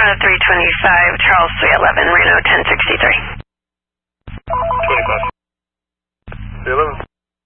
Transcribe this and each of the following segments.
Toronto 325, Charles 311, Reno 1063. 25. 311.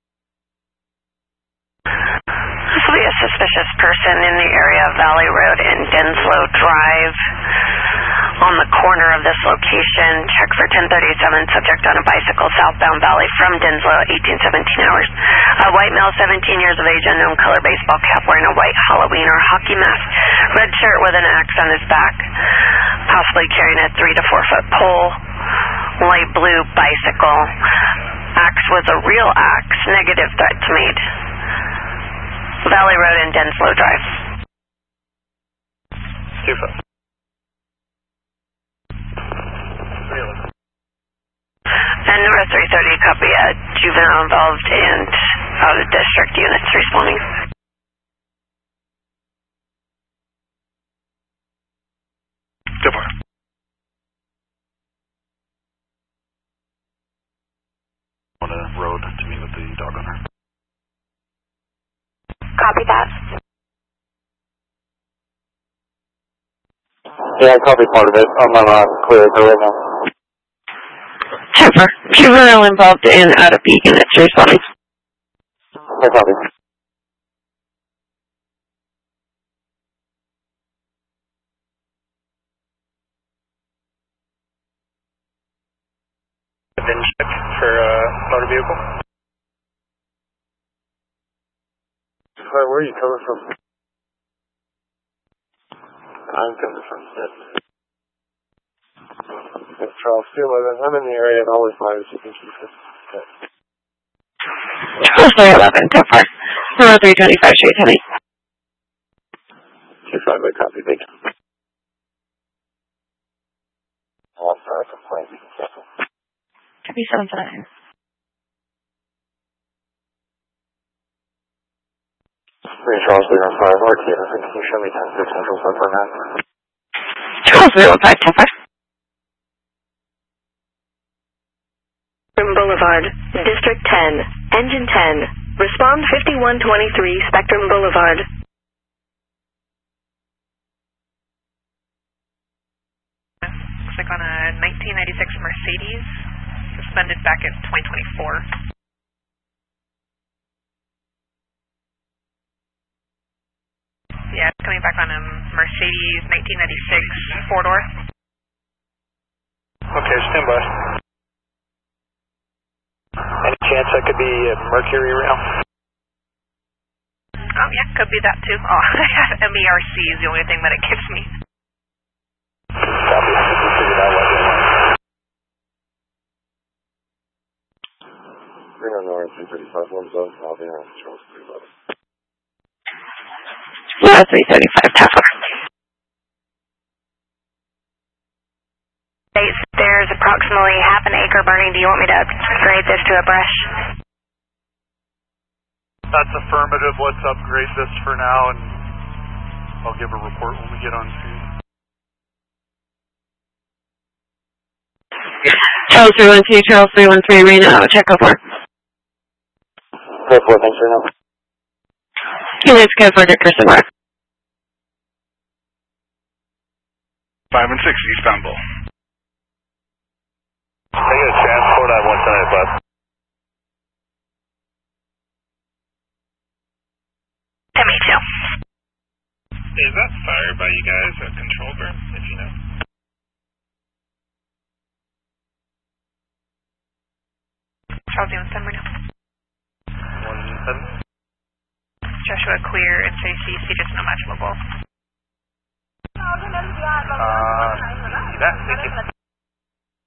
Possibly a suspicious person in the area of Valley Road and Denslow Drive. On the corner of this location, check for 1037, subject on a bicycle southbound Valley from Denslow, 1817 hours. A white male, 17 years of age, unknown color, baseball cap, wearing a white Halloween or hockey mask, red shirt with an axe on his back, possibly carrying a 3 to 4 foot pole, light blue bicycle. Axe was a real axe, negative threats made. Valley Road and Denslow Drive. 25. And North 330, copy a juvenile involved and out of district units responding. Go for it. On a road to meet with the dog owner. Copy that. Yeah, I copied part of it. I'm on clear right now. Temper. Juvenile involved and out of B units responding. No copy. Then check for motor vehicle. Where are you coming from? I'm coming from it's Charles 211. I'm in the area at always fires. You can keep it. Charles 311, so far. Toronto 325, straight heavy. 25 by copy, thank you. Oh, I'm sorry, complaint. Be careful. Copy 7-9. 3 Charles 315, RT, can you show me 10-6 Central Central now? Charles 315, so far. Boulevard, District 10, Engine 10, respond 5123 Spectrum Boulevard. Looks like on a 1996 Mercedes, suspended back in 2024. Yeah, it's coming back on a Mercedes 1996 four-door. Okay, stand by. Any chance that could be a Mercury rail? Yeah, could be that too. Oh, I have MERC is the only thing that it gives me. Copy. We figured out what they want. Reno North 335, one zone, I'll be on Charles 311. Yeah, 335, tougher. There's approximately half an acre burning. Do you want me to upgrade this to a brush? That's affirmative. Let's upgrade this for now, and I'll give a report when we get on scene. Charles 312, Charles 313, Reno, check over. Go for it, thanks, Reno. Units code for Dickerson Road. 5 and 6, eastbound Bull. I got a transport on one side, bud. ME2. Is that fired by you guys at control burn, if you know? Charles, you want to send Reno? 1-7. Joshua clear and JC, just no match mobile. See that? Thank you.